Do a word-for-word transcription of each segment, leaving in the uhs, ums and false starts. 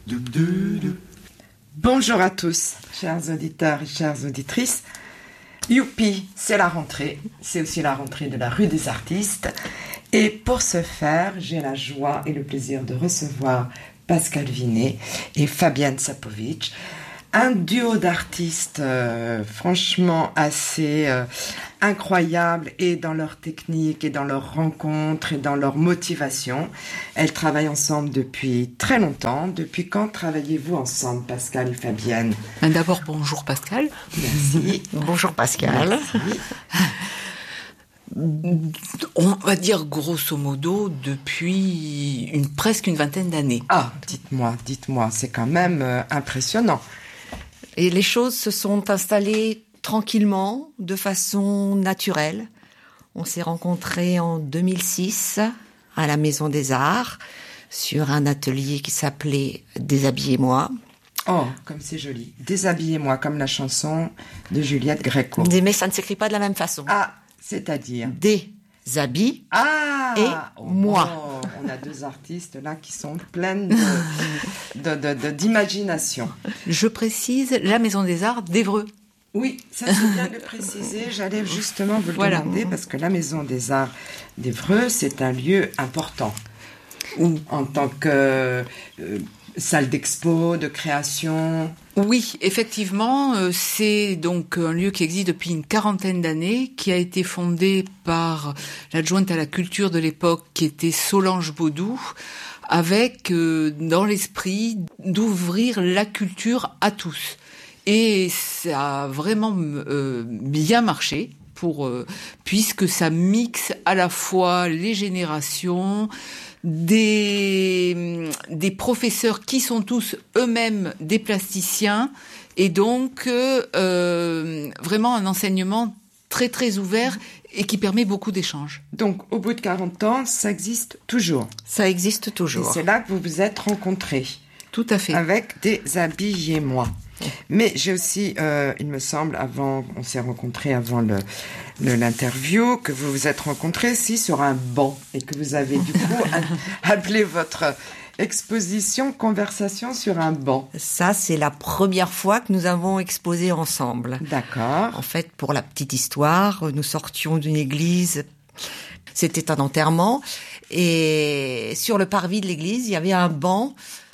Bonjour à tous, chers auditeurs et chères auditrices. Youpi, c'est la rentrée. C'est aussi la rentrée de la rue des artistes. Et pour ce faire, j'ai la joie et le plaisir de recevoir Pascal Vinet et Fabienne Sapovic. Un duo d'artistes euh, franchement assez euh, incroyable et dans leur technique et dans leur rencontre et dans leur motivation. Elles travaillent ensemble depuis très longtemps. Depuis quand travaillez-vous ensemble, Pascal et Fabienne ? D'abord, bonjour Pascal. Merci. Bonjour Pascal. Merci. On va dire grosso modo depuis une, presque une vingtaine d'années. Ah, dites-moi, dites-moi, c'est quand même euh, impressionnant. Et les choses se sont installées tranquillement, de façon naturelle. On s'est rencontrés en deux mille six à la Maison des Arts sur un atelier qui s'appelait Déshabillez-moi. Oh, comme c'est joli. Déshabillez-moi, comme la chanson de Juliette Gréco. Mais ça ne s'écrit pas de la même façon. Ah, c'est-à-dire Déshabille ah, et oh, moi. Oh, on a deux artistes là qui sont pleines de, de, de, de, d'imagination. Je précise, la Maison des Arts d'Évreux. Oui, ça c'est bien de le préciser. J'allais justement vous le Voilà. demander parce que la Maison des Arts d'Évreux, c'est un lieu important. Ou en tant que euh, salle d'expo, de création. Oui, effectivement, euh, c'est donc un lieu qui existe depuis une quarantaine d'années, qui a été fondé par l'adjointe à la culture de l'époque, qui était Solange Baudou, avec euh, dans l'esprit d'ouvrir la culture à tous. Et ça a vraiment euh, bien marché. Pour, euh, puisque ça mixe à la fois les générations, des, des professeurs qui sont tous eux-mêmes des plasticiens, et donc euh, vraiment un enseignement très très ouvert et qui permet beaucoup d'échanges. Donc au bout de quarante ans, ça existe toujours. Ça existe Et toujours. c'est là que vous vous êtes rencontrés. Tout à fait. Avec Déshabillez-moi. Mais j'ai aussi, euh, il me semble, avant, on s'est rencontrés avant le, le, l'interview, que vous vous êtes rencontrés ici sur un banc et que vous avez du coup appelé votre exposition Conversation sur un banc. Ça, c'est la première fois que nous avons exposé ensemble. D'accord. En fait, pour la petite histoire, nous sortions d'une église. C'était un enterrement. Et sur le parvis de l'église, il y avait un banc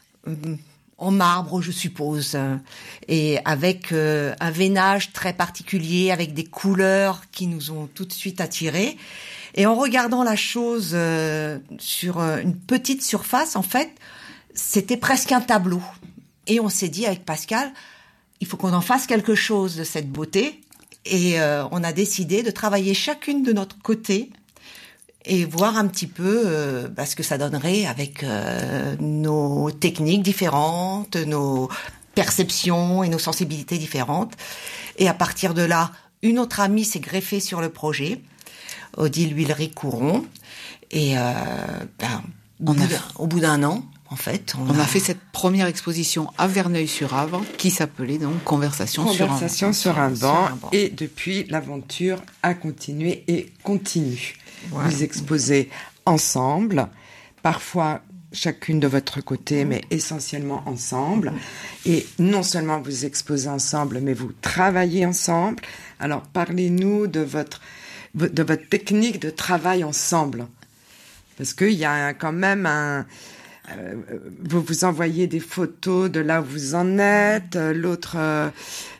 en marbre, je suppose, et avec euh, un veinage très particulier, avec des couleurs qui nous ont tout de suite attirés. Et en regardant la chose euh, sur euh, une petite surface, en fait, c'était presque un tableau. Et on s'est dit avec Pascal, il faut qu'on en fasse quelque chose de cette beauté. Et euh, on a décidé de travailler chacune de notre côté et voir un petit peu euh, bah, ce que ça donnerait avec euh, nos techniques différentes, nos perceptions et nos sensibilités différentes. Et à partir de là, une autre amie s'est greffée sur le projet, Odile Huillery-Couron. Et euh, ben, au, On bout a... d'un, au bout d'un an, en fait, on, on a... a fait cette première exposition à Verneuil-sur-Avre qui s'appelait donc Conversation, Conversation sur un banc. sur un banc. Et depuis, l'aventure a continué et continue. Ouais. Vous exposez ensemble, parfois chacune de votre côté, mais essentiellement ensemble. Et non seulement vous exposez ensemble, mais vous travaillez ensemble. Alors, parlez-nous de votre, de votre technique de travail ensemble. Parce qu'il y a quand même un... Euh, vous vous envoyez des photos de là où vous en êtes, l'autre... Euh,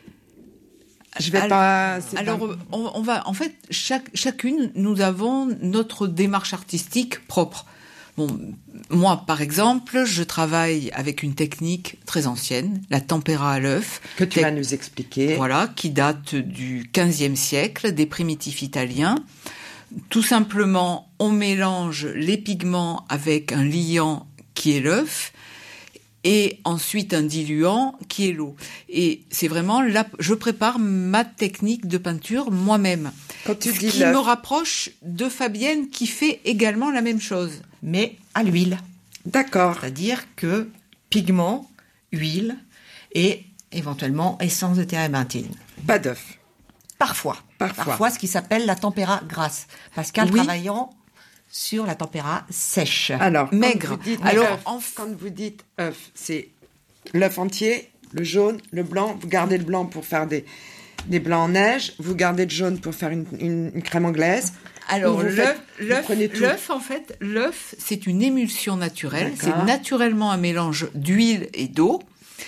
Je vais alors, pas. Alors, pas... On, on va. En fait, chaque, chacune, nous avons notre démarche artistique propre. Bon, moi, par exemple, je travaille avec une technique très ancienne, la tempéra à l'œuf. Que tu Te- vas nous expliquer. Voilà, qui date du quinzième siècle, des primitifs italiens. Tout simplement, on mélange les pigments avec un liant qui est l'œuf, et ensuite un diluant qui est l'eau. Et c'est vraiment là, je prépare ma technique de peinture moi-même. Quand tu Ce dis qui l'œuf. me rapproche de Fabienne qui fait également la même chose. mais à l'huile. D'accord. C'est-à-dire que pigment, huile et éventuellement essence de térébenthine. Pas d'œuf. Parfois. Parfois. Parfois, ce qui s'appelle la tempéra grasse. Pascal Oui. travaillant sur la tempéra sèche. Alors, Maigre. Quand vous dites Alors, œuf, en- quand vous dites œuf, c'est l'œuf entier, le jaune, le blanc. Vous gardez le blanc pour faire des, des blancs en neige. Vous gardez le jaune pour faire une, une, une crème anglaise. Alors, l'œuf, l'œuf, l'œuf, l'œuf, l'œuf, en fait, l'œuf, c'est une émulsion naturelle. D'accord. C'est naturellement un mélange d'huile et d'eau.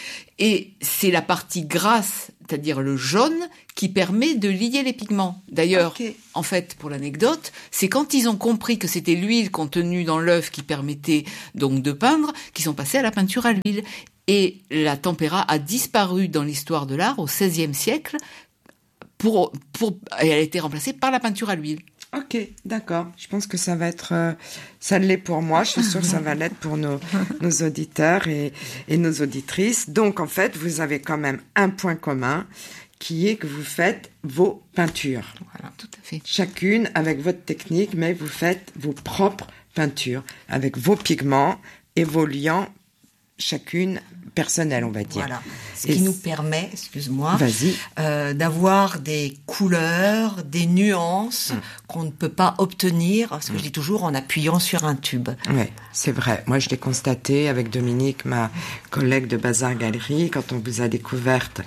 Et c'est la partie grasse, c'est-à-dire le jaune, qui permet de lier les pigments. D'ailleurs, okay. en fait, pour l'anecdote, c'est quand ils ont compris que c'était l'huile contenue dans l'œuf qui permettait donc de peindre, qu'ils sont passés à la peinture à l'huile. Et la tempéra a disparu dans l'histoire de l'art au seizième siècle, pour, pour, et elle a été remplacée par la peinture à l'huile. Ok, d'accord. Je pense que ça va être, euh, ça l'est pour moi. Je suis sûre que ça va l'être pour nos, nos auditeurs et, et nos auditrices. Donc, en fait, vous avez quand même un point commun qui est que vous faites vos peintures. Voilà, tout à fait. Chacune avec votre technique, mais vous faites vos propres peintures avec vos pigments évoluant chacune personnelle, on va dire. Voilà. Ce Et qui nous permet, excuse-moi, Vas-y. euh, d'avoir des couleurs, des nuances Hum. qu'on ne peut pas obtenir, ce que je dis toujours, en appuyant sur un tube. Oui, c'est vrai. Moi, je l'ai constaté avec Dominique, ma collègue de Bazar Galerie, quand on vous a découverte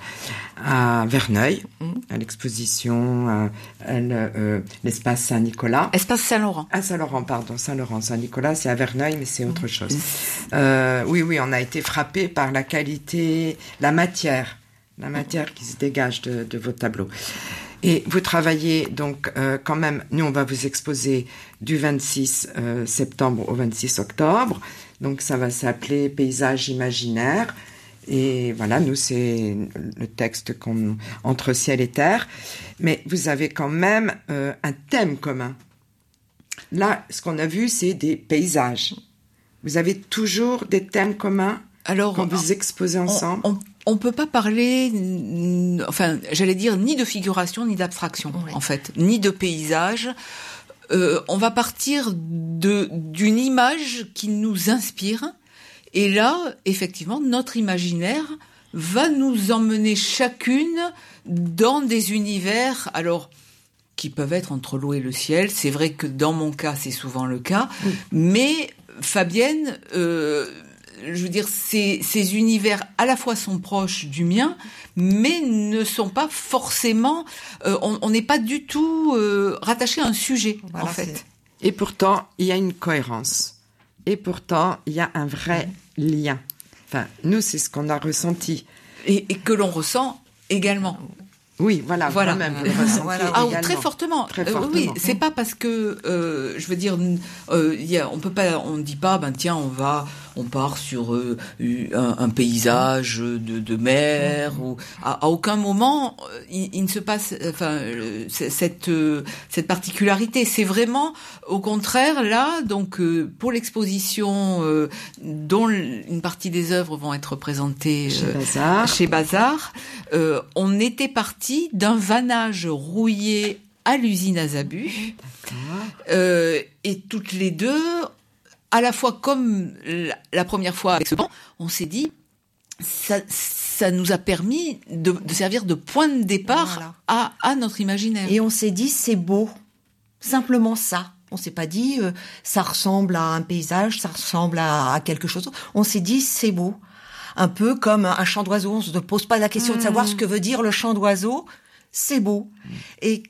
à Verneuil, Hum. à l'exposition, à, à le- euh, l'espace Saint-Nicolas. Espace Saint-Laurent. À Saint-Laurent, pardon, Saint-Laurent, Saint-Nicolas, c'est à Verneuil, mais c'est autre chose. Euh, oui, oui, on a été frappé par la qualité, la matière, la matière qui se dégage de, de vos tableaux. Et vous travaillez donc euh, quand même, nous on va vous exposer du vingt-six euh, septembre au vingt-six octobre, donc ça va s'appeler Paysage imaginaire. Et voilà, nous, c'est le texte qu'on, entre ciel et terre. Mais vous avez quand même euh, un thème commun. Là, ce qu'on a vu, c'est des paysages. Vous avez toujours des thèmes communs Alors, quand vous exposez ensemble. On, on, on peut pas parler, n- enfin, j'allais dire, ni de figuration, ni d'abstraction, Oui. en fait, ni de paysage. Euh, on va partir de, d'une image qui nous inspire. Et là, effectivement, notre imaginaire va nous emmener chacune dans des univers, alors, qui peuvent être entre l'eau et le ciel. C'est vrai que dans mon cas, c'est souvent le cas. Oui. Mais Fabienne, euh, je veux dire, ces, ces univers à la fois sont proches du mien, mais ne sont pas forcément, euh, on n'est pas du tout euh, rattaché à un sujet, Voilà, en fait. c'est- Et pourtant, il y a une cohérence. Et pourtant, il y a un vrai lien. Enfin, nous, c'est ce qu'on a ressenti. Et, et que l'on ressent également. Oui, voilà, Voilà. vous-même, vous le ressentez Voilà. Ah, également. très fortement. Très Euh, fortement. oui, c'est pas parce que euh, je veux dire, euh, y a, on peut pas, on dit pas, ben tiens, on va, on part sur euh, un, un paysage de, de mer ou à, à aucun moment euh, il, il ne se passe, enfin, euh, c- cette euh, cette particularité. C'est vraiment au contraire là, donc euh, pour l'exposition euh, dont l- une partie des œuvres vont être présentées Chez euh, Bazar. chez Bazar, euh, on était parti d'un vannage rouillé à l'usine à Zabu, euh, et toutes les deux, à la fois comme la, la première fois avec ce banc, on s'est dit, ça, ça nous a permis de, de servir de point de départ Voilà. à, à notre imaginaire. Et on s'est dit, c'est beau. Simplement ça. On s'est pas dit, euh, ça ressemble à un paysage, ça ressemble à, à quelque chose. On s'est dit, c'est beau. Un peu comme un chant d'oiseau. On se pose pas la question de savoir ce que veut dire le chant d'oiseau. C'est beau. Et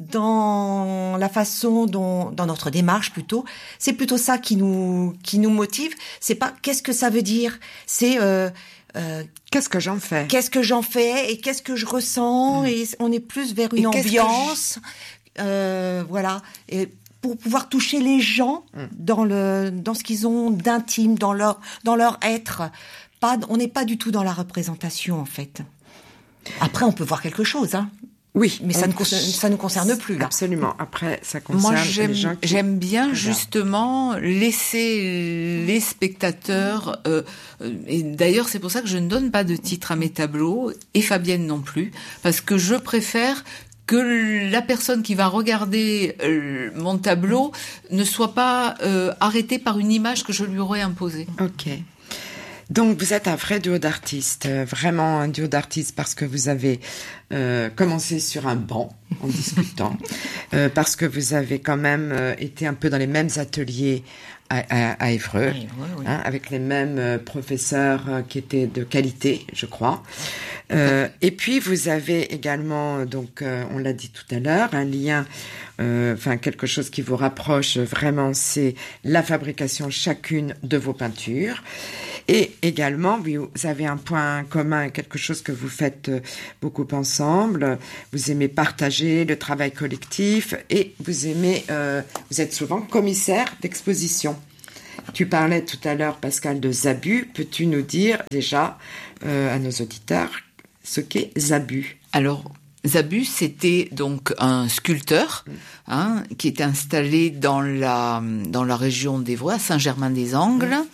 dans la façon dont, dans notre démarche plutôt, c'est plutôt ça qui nous, qui nous motive. C'est pas qu'est-ce que ça veut dire. C'est, euh, euh, Qu'est-ce que j'en fais? qu'est-ce que j'en fais et qu'est-ce que je ressens, et on est plus vers une Et qu'est-ce que ambiance, euh, voilà, et pour pouvoir toucher les gens dans le dans ce qu'ils ont d'intime, dans leur dans leur être. Pas, on n'est pas du tout dans la représentation en fait. Après, on peut voir quelque chose, hein. Oui, Mais ça on- ne concerne- ça nous concerne plus, là. Absolument. Après, ça concerne Moi, j'aime, les gens qui... j'aime bien Regarde. justement laisser les spectateurs. Euh, euh, et d'ailleurs, c'est pour ça que je ne donne pas de titre à mes tableaux, et Fabienne non plus, parce que je préfère que la personne qui va regarder euh, mon tableau ne soit pas euh, arrêtée par une image que je lui aurais imposée. Ok. Donc, vous êtes un vrai duo d'artistes, euh, vraiment un duo d'artistes, parce que vous avez euh, commencé sur un banc en discutant, euh, parce que vous avez quand même euh, été un peu dans les mêmes ateliers à, à, à Évreux, oui, oui. Hein, avec les mêmes euh, professeurs euh, qui étaient de qualité, je crois. Euh, et puis vous avez également, donc euh, on l'a dit tout à l'heure, un lien, euh, enfin quelque chose qui vous rapproche vraiment, c'est la fabrication chacune de vos peintures. Et également, vous avez un point commun, quelque chose que vous faites beaucoup ensemble. Vous aimez partager le travail collectif et vous aimez, euh, vous êtes souvent commissaire d'exposition. Tu parlais tout à l'heure, Pascal, de Zabu. Peux-tu nous dire déjà euh, à nos auditeurs ce qu'est Zabu? Alors, Zabu, c'était donc un sculpteur hein, qui était installé dans la, dans la région d'Évreux, à Saint-Germain-des-Angles, mmh.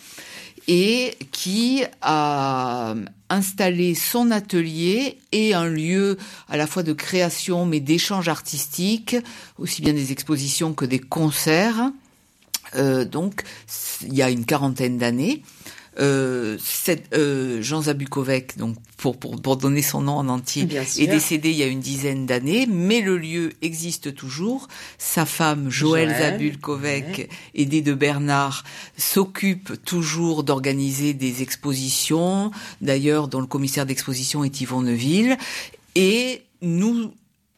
et qui a installé son atelier et un lieu à la fois de création mais d'échange artistique, aussi bien des expositions que des concerts. Euh, donc, il y a une quarantaine d'années. Euh, cette, euh, Jean Zabukovec, donc pour, pour pour donner son nom en entier, est décédé il y a une dizaine d'années, mais le lieu existe toujours. Sa femme Joël, Joël Zabukovec, ouais. aidée de Bernard, s'occupe toujours d'organiser des expositions, d'ailleurs dont le commissaire d'exposition est Yvon Neuville, et nous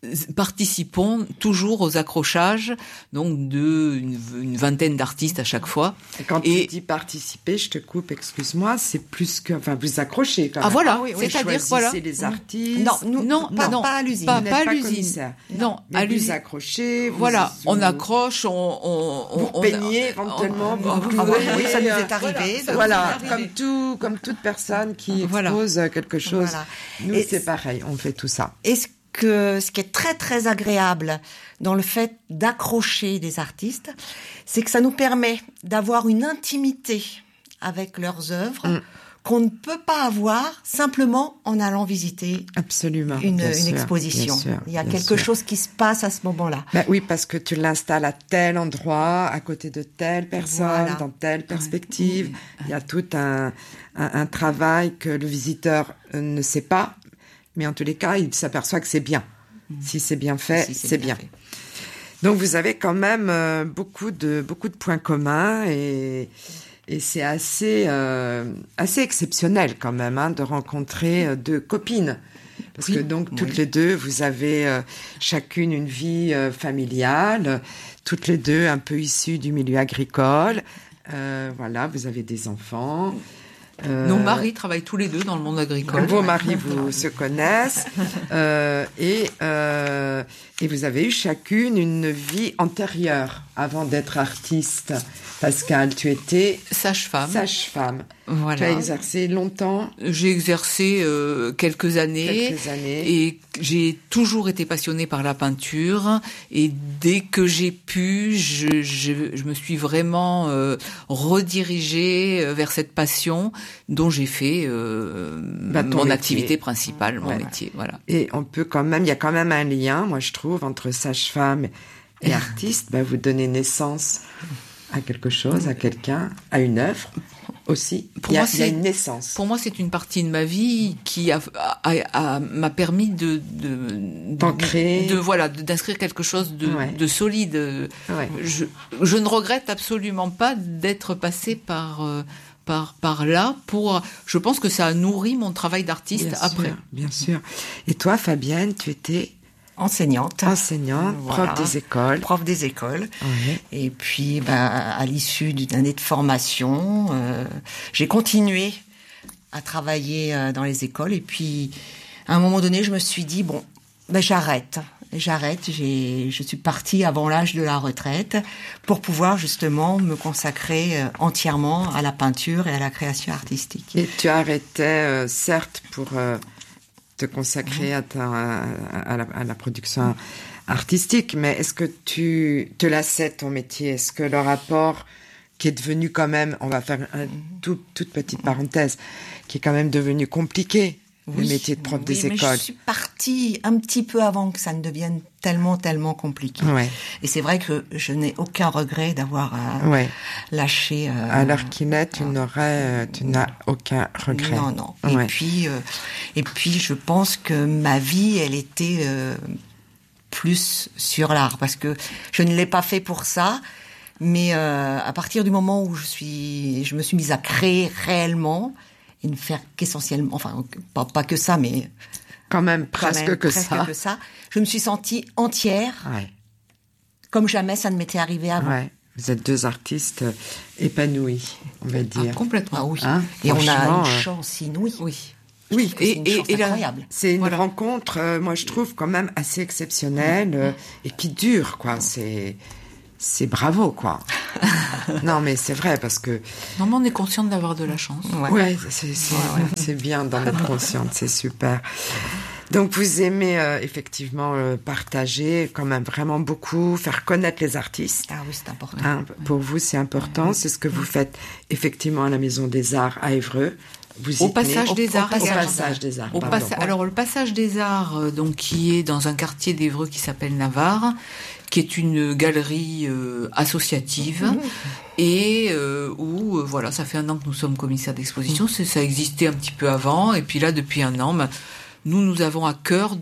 participons toujours aux accrochages, donc de une, une vingtaine d'artistes à chaque fois. Et quand et... tu dis participer, je te coupe, excuse-moi, c'est plus que, enfin, vous accrochez quand même. Ah voilà, ah, oui, oui, c'est-à-dire voilà. C'est les artistes. Non, nous, non, pas, non, pas à l'usine. Pas, pas, pas pas à l'usine. Non, mais à vous l'usine. accrochez. Vous voilà, vous... on accroche, on, on, vous on peignez éventuellement. On, on, vous ah, pouvez, oui, ça nous est arrivé. Voilà, voilà comme tout, comme toute personne qui expose voilà. quelque chose. Voilà. Nous, et c'est pareil, on fait tout ça. Est-ce que ce qui est très très agréable dans le fait d'accrocher des artistes, c'est que ça nous permet d'avoir une intimité avec leurs œuvres mmh. qu'on ne peut pas avoir simplement en allant visiter Absolument, une, bien une sûr, exposition. Bien sûr, Il y a bien quelque sûr. chose qui se passe à ce moment-là. Ben oui, parce que tu l'installes à tel endroit, à côté de telle personne, voilà. dans telle perspective. Mmh. Il y a tout un, un, un travail que le visiteur ne sait pas, mais en tous les cas, il s'aperçoit que c'est bien. Mmh. Si c'est bien fait, si c'est, c'est bien. bien. Donc, vous avez quand même euh, beaucoup de beaucoup de points communs et et c'est assez euh, assez exceptionnel quand même hein, de rencontrer euh, deux copines parce oui. que donc toutes oui. les deux, vous avez euh, chacune une vie euh, familiale, toutes les deux un peu issues du milieu agricole. Euh, voilà, vous avez des enfants. Euh, Nos maris travaillent tous les deux dans le monde agricole. Vos maris vous se connaissent euh, et euh, et vous avez eu chacune une vie antérieure avant d'être artiste. Pascal, tu étais sage-femme. Sage-femme. Voilà. Tu as exercé longtemps. J'ai exercé euh, quelques années. Quelques années. Et j'ai toujours été passionnée par la peinture. Et dès que j'ai pu, je, je, je me suis vraiment euh, redirigée vers cette passion dont j'ai fait euh, bah, mon métier. activité principale, mon ouais. métier. Voilà. Et on peut quand même, il y a quand même un lien, moi je trouve, entre sage-femme et artiste. Bah, vous donnez naissance à quelque chose, à quelqu'un, à une œuvre aussi. Pour il y a, moi, il y a une naissance. Pour moi, c'est une partie de ma vie qui a, a, a, a m'a permis de, de, d'ancrer, de, de voilà, d'inscrire quelque chose de, ouais. de solide. Ouais. Je, je ne regrette absolument pas d'être passée par euh, par par là. Pour, je pense que ça a nourri mon travail d'artiste bien après. Sûr, bien sûr. Et toi, Fabienne, tu étais enseignante. Enseignante, voilà. prof des écoles. Prof des écoles. Oui. Et puis, ben, à l'issue d'une année de formation, euh, j'ai continué à travailler euh, dans les écoles. Et puis, à un moment donné, je me suis dit, bon, ben, j'arrête. J'arrête. J'ai, je suis partie avant l'âge de la retraite pour pouvoir justement me consacrer euh, entièrement à la peinture et à la création artistique. Et tu arrêtais, euh, certes, pour... Euh te consacrer à, ta, à, la, à la production artistique, mais est-ce que tu te lassais de ton métier? Est-ce que le rapport qui est devenu quand même, on va faire une tout, toute petite parenthèse, qui est quand même devenu compliqué, oui, le métier de prof oui, des mais écoles. Je suis partie un petit peu avant que ça ne devienne tellement, tellement compliqué. Ouais. Et c'est vrai que je n'ai aucun regret d'avoir euh, ouais. lâché. Euh, à l'heure qu'il est, tu euh, n'aurais, tu n'as aucun regret. Non, non. Ouais. Et puis, euh, et puis, je pense que ma vie, elle était euh, plus sur l'art, parce que je ne l'ai pas fait pour ça. Mais euh, à partir du moment où je suis, je me suis mise à créer réellement et ne faire qu'essentiellement, enfin pas, pas que ça, mais quand même presque quand même, que presque ça. que ça, je me suis sentie entière, Ouais. comme jamais ça ne m'était arrivé avant. Ouais. Vous êtes deux artistes épanouis, on va dire. Ah, complètement. Ah oui. Hein, et on a franchement, une euh, chance inouïe. Oui. Oui, C'est une chance et la- incroyable. c'est une Voilà. rencontre, euh, moi je trouve quand même assez exceptionnelle euh, et qui dure, quoi. C'est, c'est bravo, quoi. Non, mais c'est vrai parce que Non, mais on est consciente d'avoir de la chance. Ouais. ouais, c'est c'est, c'est bien d'en être consciente, c'est super. Donc vous aimez euh, effectivement euh, partager quand même vraiment beaucoup, faire connaître les artistes. Ah oui, c'est important. Hein, pour vous, c'est important. C'est ce que vous faites effectivement à la Maison des Arts à Évreux. Vous y Au tenez. passage Au- des au Arts également. passage des Arts. Au pardon. passa- Alors le passage des Arts, euh, donc qui est dans un quartier d'Évreux qui s'appelle Navarre, qui est une galerie euh, associative et euh, où euh, voilà, ça fait un an que nous sommes commissaires d'exposition. C'est, ça existait un petit peu avant et puis là depuis un an, ben, nous nous avons à cœur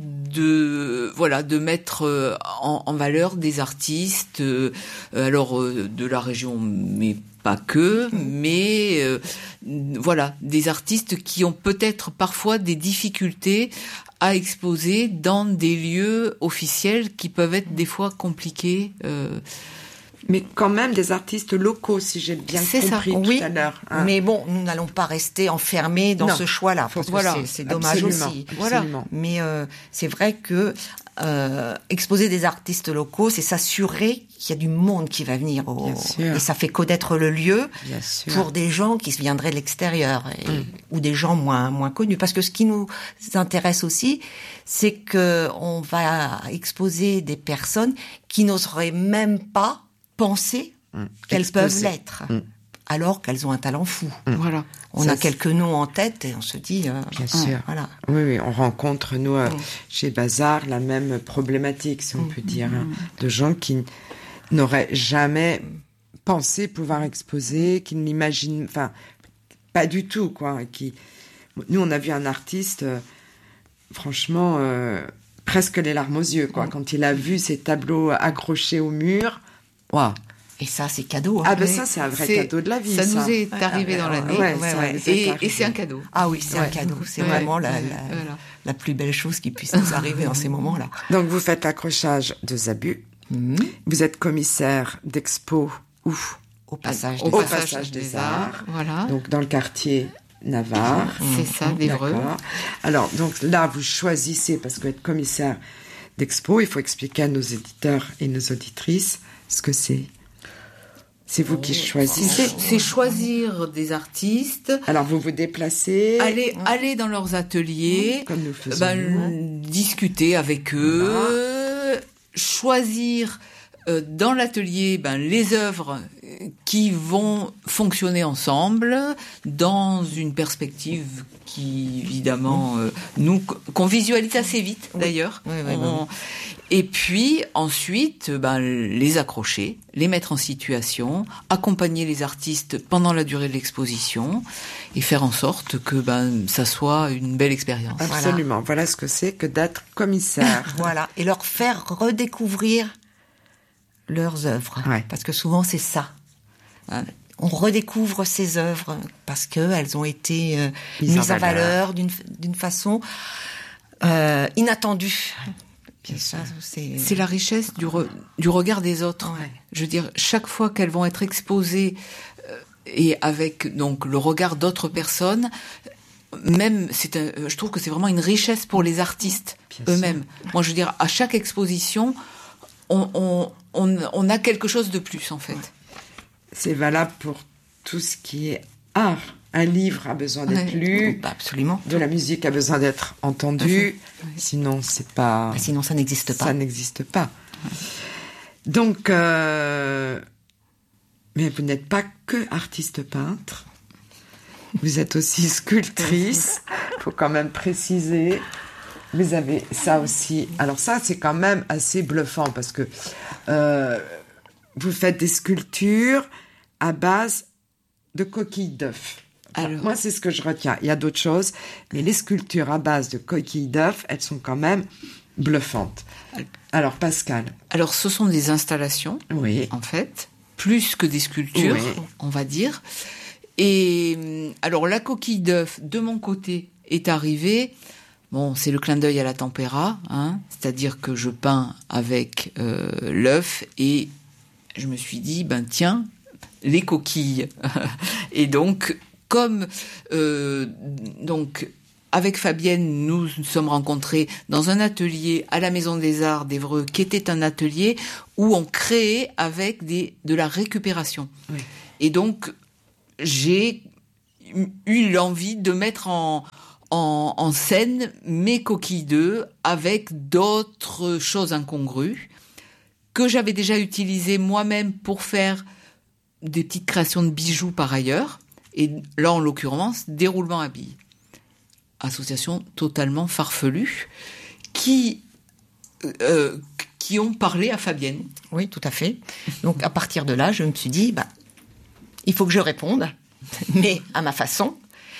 de voilà de mettre euh, en, en valeur des artistes, euh, alors euh, de la région, mais pas que, mais euh, voilà, des artistes qui ont peut-être parfois des difficultés à exposer dans des lieux officiels qui peuvent être des fois compliqués. Euh, Mais quand même des artistes locaux, si j'ai bien C'est ça, compris Oui, tout à l'heure. hein. mais bon, nous n'allons pas rester enfermés dans Non. ce choix-là, parce que Voilà. c'est, c'est dommage Absolument, aussi. absolument. Mais euh, c'est vrai que euh, exposer des artistes locaux, c'est s'assurer qu'il y a du monde qui va venir. Au... Bien sûr. Et ça fait connaître le lieu Bien sûr. pour des gens qui viendraient de l'extérieur et- ou des gens moins moins connus. Parce que ce qui nous intéresse aussi, c'est que on va exposer des personnes qui n'oseraient même pas penser Mmh. qu'elles Exposer. peuvent l'être, Mmh. alors qu'elles ont un talent fou. Voilà. On Ça, a c'est- quelques noms en tête et on se dit, euh, Bien sûr. voilà. Oui, oui, on rencontre, nous, euh, chez Bazar, la même problématique, si on peut dire, hein, de gens qui n- n'auraient jamais pensé pouvoir exposer, qui ne l'imaginent, enfin, pas du tout, quoi. et Qui... Nous, on a vu un artiste, euh, franchement, euh, presque les larmes aux yeux, quoi, quand il a vu ces tableaux accrochés au mur. Waouh! Et ça, c'est cadeau. hein. Ah, ben Mais ça, c'est un vrai c'est- cadeau de la vie, Ça ça. nous est arrivé dans l'année. Ouais, Ouais, ça ouais. nous est Et, arrivé. et c'est un cadeau. Ah oui, c'est un Ouais. cadeau. C'est Ouais. vraiment la, Ouais. la, Voilà. la plus belle chose qui puisse nous arriver dans ces moments-là. Donc, vous faites l'accrochage de Zabu. Mhm. Vous êtes commissaire d'expo où? Au passage Au des Au arts. passage des Arts. Voilà. Donc, dans le quartier Navarre. C'est ça, d'Évreux. D'accord. Alors, donc là, vous choisissez, parce que être commissaire d'expo, il faut expliquer à nos éditeurs et nos auditrices ce que c'est. C'est vous qui choisissez. C'est, c'est choisir des artistes, Alors, vous vous déplacez. aller, aller dans leurs ateliers, Comme nous faisons. ben, nous. discuter avec eux, choisir euh, dans l'atelier ben, les œuvres qui vont fonctionner ensemble dans une perspective qui évidemment euh, nous qu'on visualise assez vite d'ailleurs. Oui, oui, On- Et puis ensuite ben, les accrocher, les mettre en situation, accompagner les artistes pendant la durée de l'exposition et faire en sorte que ben ça soit une belle expérience. Absolument. Voilà ce que c'est que d'être commissaire. Voilà. Et leur faire redécouvrir leurs œuvres. Ouais. Parce que souvent, c'est ça. Hein. On redécouvre ces œuvres parce qu'elles ont été euh, Mises mises, en en valeur. valeur d'une, d'une façon euh, inattendue. Bien ça, c'est... C'est la richesse du, re- du regard des autres. Ouais. Je veux dire, chaque fois qu'elles vont être exposées euh, et avec donc le regard d'autres personnes, même, c'est un- je trouve que c'est vraiment une richesse pour les artistes Bien eux-mêmes. Moi, je veux dire, à chaque exposition, on, on, on, on a quelque chose de plus en fait. C'est valable pour tout ce qui est art. Un livre a besoin d'être Ouais. lu. Bah, absolument. De la musique a besoin d'être entendue. Sinon, c'est pas. Bah, sinon, ça n'existe pas. Ça n'existe pas. Donc, euh, mais vous n'êtes pas que artiste peintre. Vous êtes aussi sculptrice. Il faut quand même préciser. Vous avez ça aussi. Alors ça, c'est quand même assez bluffant parce que euh, vous faites des sculptures à base de coquilles d'œufs. Enfin, Alors- moi, c'est ce que je retiens. Il y a d'autres choses, mais les sculptures à base de coquilles d'œufs, elles sont quand même bluffantes. Alors, Pascal. Alors, ce sont des installations, Oui. en fait, plus que des sculptures, Oui. on va dire. Et alors la coquille d'œuf, de mon côté, est arrivée. Bon, c'est le clin d'œil à la tempéra, hein, c'est-à-dire que je peins avec euh, l'œuf et je me suis dit, ben tiens, les coquilles. Et donc, comme euh, donc avec Fabienne, nous nous sommes rencontrés dans un atelier à la Maison des Arts d'Évreux, qui était un atelier où on créait avec des de la récupération. Oui. Et donc, j'ai eu l'envie de mettre en En, en scène mes coquilles d'œufs avec d'autres choses incongrues que j'avais déjà utilisées moi-même pour faire des petites créations de bijoux par ailleurs. Et là, en l'occurrence, déroulement à billes. Association totalement farfelue qui, euh, qui ont parlé à Fabienne. Oui, tout à fait. Donc, à partir de là, je me suis dit, bah, il faut que je réponde, mais à ma façon.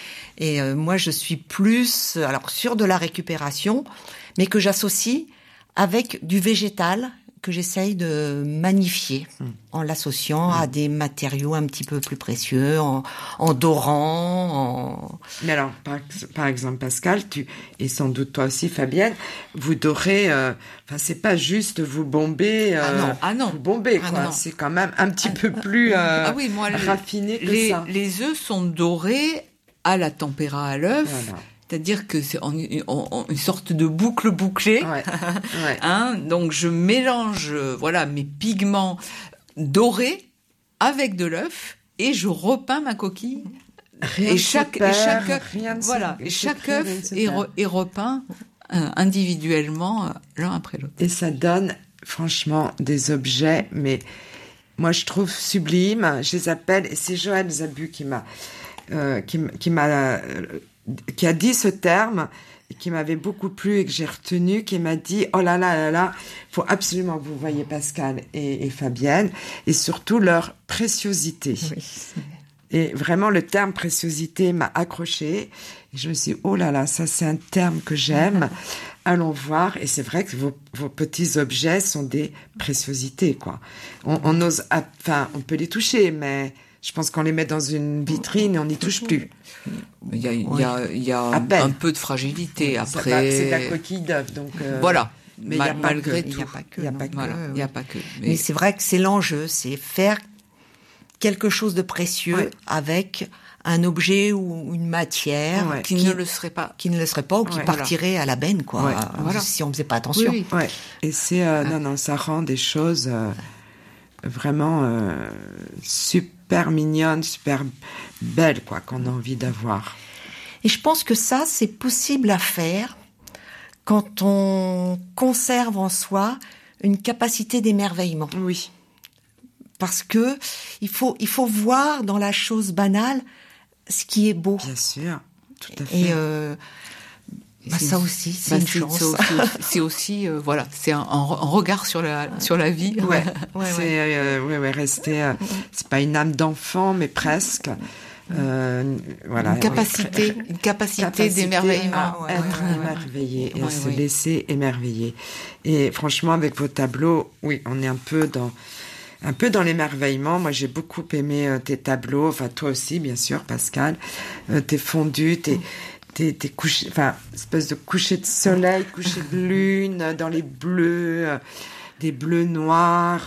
Et euh, moi, je suis plus, alors, sur de la récupération, mais que j'associe avec du végétal que j'essaye de magnifier mmh. en l'associant mmh. à des matériaux un petit peu plus précieux, en, en dorant. En... Mais alors, par, par exemple, Pascal, tu et sans doute toi aussi, Fabienne, vous dorez. Enfin, euh, c'est pas juste vous bomber. Euh, ah non, ah non, vous bomber ah quoi. Non. C'est quand même un petit ah, peu plus euh, ah oui, moi, raffiné que les, ça. Les œufs sont dorés à la tempéra à l'œuf. Voilà. C'est-à-dire que c'est en, en, en une sorte de boucle bouclée. Ouais, ouais. Hein, donc je mélange voilà mes pigments dorés avec de l'œuf et je repeins ma coquille. Rien et chaque perd, et chaque œuf, rien voilà, se, et chaque œuf est, re, est repeint euh, individuellement euh, l'un après l'autre. Et ça donne franchement des objets, mais moi je trouve sublimes. Je les appelle, et c'est Joël Zabu qui m'a euh, qui, qui m'a euh, qui a dit ce terme, et qui m'avait beaucoup plu et que j'ai retenu, qui m'a dit « Oh là là là là, faut absolument que vous voyez Pascal et, et Fabienne, et surtout leur préciosité. Oui. » Et vraiment, le terme préciosité m'a accroché. Et je me suis dit « Oh là là, ça c'est un terme que j'aime. Allons voir. » Et c'est vrai que vos, vos petits objets sont des préciosités, quoi. On, on ose, enfin, on peut les toucher, mais... Je pense qu'on les met dans une vitrine et on n'y touche plus. Il y a, il y a, il y a un peu de fragilité après. Va, c'est de la coquille d'œuf, donc. Euh... Voilà. Mais Mal, malgré que, tout, il n'y a pas que. Il n'y a pas que. Voilà, il y a pas que. Mais, mais c'est vrai que c'est l'enjeu, c'est faire quelque chose de précieux ouais. avec un objet ou une matière ouais. qui, qui ne le serait pas, qui ne le serait pas ou qui ouais, partirait voilà. à la benne, quoi. Ouais. Voilà. Si on faisait pas attention. Oui, oui. Ouais. Et c'est euh, ah. non non, ça rend des choses euh, vraiment euh, super. super mignonne, super belle, quoi, qu'on a envie d'avoir. Et je pense que ça, c'est possible à faire quand on conserve en soi une capacité d'émerveillement. Oui. Parce que il faut, il faut voir dans la chose banale ce qui est beau. Bien sûr, tout à fait. Et euh, bah ça aussi, c'est bah une c'est, chance. C'est aussi, c'est aussi euh, voilà, c'est un, un regard sur la sur la vie. Ouais, ouais, c'est ouais. Euh, ouais, ouais, rester. Euh, c'est pas une âme d'enfant, mais presque. Euh, voilà. Une capacité, une capacité, capacité d'émerveillement, à ouais, être ouais, émerveillé ouais, et à se ouais. laisser émerveiller. Et franchement, avec vos tableaux, oui, on est un peu dans. Un peu dans l'émerveillement. Moi, j'ai beaucoup aimé euh, tes tableaux. Enfin, toi aussi, bien sûr, Pascal. Euh, tes fondus, tes. Mm. Des, des couchers, enfin, espèce de coucher de soleil, coucher de lune, dans les bleus, euh, des bleus noirs.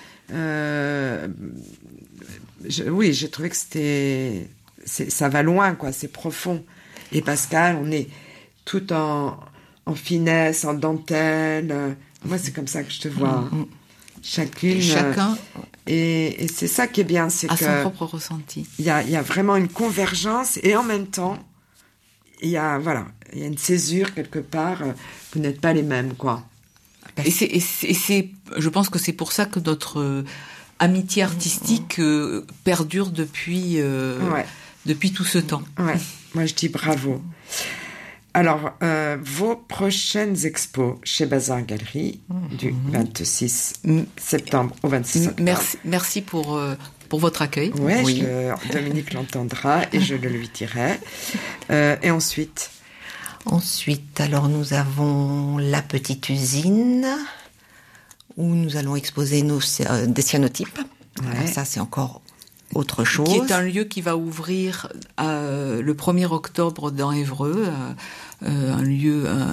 Euh, je, oui, j'ai trouvé que c'était, c'est, ça va loin, quoi, c'est profond. Et Pascal, on est tout en, en finesse, en dentelle. Euh, moi, c'est comme ça que je te vois. Hein. Chacune. Et chacun. Euh, et, et c'est ça qui est bien, c'est à que. son propre ressenti. Il y a, il y a vraiment une convergence et en même temps. Il y a, voilà, il y a une césure quelque part, euh, vous n'êtes pas les mêmes, quoi. Et c'est, et c'est, et c'est je pense que c'est pour ça que notre euh, amitié artistique euh, perdure depuis, euh, ouais. depuis tout ce temps. Ouais, moi je dis bravo. Alors, euh, vos prochaines expos chez Bazar Galerie, mmh. du vingt-six septembre au vingt-six octobre. Merci, merci pour... Euh, pour votre accueil. Ouais, oui, je, Dominique l'entendra et je le lui dirai. Euh, et ensuite Ensuite, alors nous avons la petite usine où nous allons exposer nos, euh, des cyanotypes. Ouais. Alors ça, c'est encore autre chose. Qui est un lieu qui va ouvrir euh, le premier octobre dans Évreux, euh, euh, un lieu euh,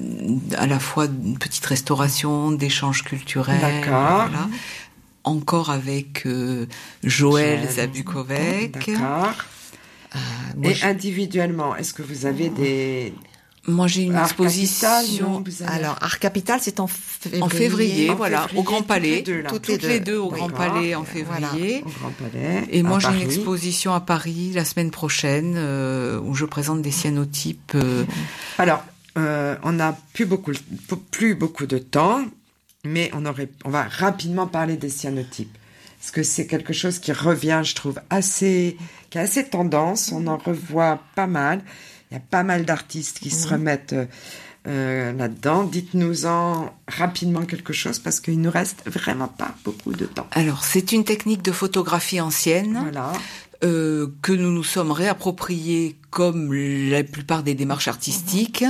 à la fois d'une petite restauration, d'échanges culturels. D'accord. Voilà. Encore avec euh, Joël Joël. Zabukovec. D'accord. Euh, moi, Et je- individuellement, est-ce que vous avez des... Moi, j'ai une Art exposition Capital, non, vous avez- Alors, Art Capital, c'est en février. en février, En voilà, février, au Grand toutes Palais, les deux, là. Toutes toutes les les deux. deux au Oui. Grand D'accord. Palais en Voilà. février. Au Grand Palais. Et moi, à j'ai une Paris. exposition à Paris la semaine prochaine euh, où je présente des cyanotypes. euh, Alors, euh, on n'a plus beaucoup, plus beaucoup de temps, mais on aurait, on va rapidement parler des cyanotypes. Parce que c'est quelque chose qui revient, je trouve, assez, qui a assez tendance. On en revoit pas mal. Il y a pas mal d'artistes qui se remettent euh, euh, là-dedans. Dites-nous-en rapidement quelque chose parce qu'il nous reste vraiment pas beaucoup de temps. Alors, c'est une technique de photographie ancienne. Voilà. Euh, que nous nous sommes réappropriés comme la plupart des démarches artistiques.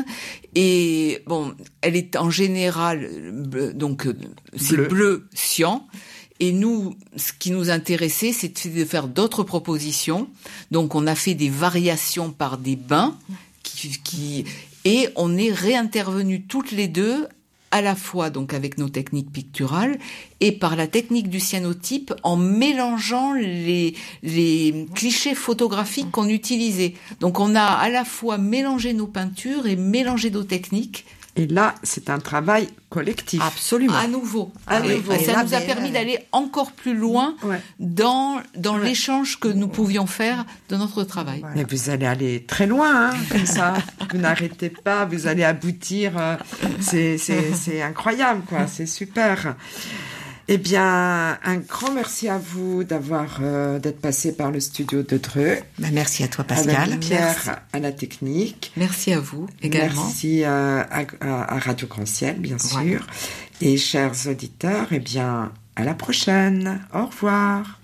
Et bon, elle est en général, bleu, donc euh, c'est Bleu. bleu cyan. Et nous, ce qui nous intéressait, c'était de faire d'autres propositions. Donc, on a fait des variations par des bains, qui, qui et on est réintervenus toutes les deux, à la fois donc avec nos techniques picturales et par la technique du cyanotype, en mélangeant les les clichés photographiques qu'on utilisait. Donc, on a à la fois mélangé nos peintures et mélangé nos techniques. Et là, c'est un travail collectif. Absolument. À nouveau. À Et- nouveau. et ça Et là, nous a ben, permis euh, d'aller encore plus loin Ouais. dans, dans Ouais. l'échange que nous pouvions faire de notre travail. Voilà. Mais vous allez aller très loin, hein, comme ça. Vous n'arrêtez pas, vous allez aboutir. euh, c'est, c'est, c'est incroyable, quoi. C'est super. Eh bien, un grand merci à vous d'avoir euh, d'être passé par le studio de Dreux. Ben, merci à toi, Pascal. Avec Pierre à la technique. Merci à vous également. Merci euh, à, à- à Radio Grand Ciel, bien sûr. Ouais. Et chers auditeurs, eh bien, à la prochaine. Au revoir.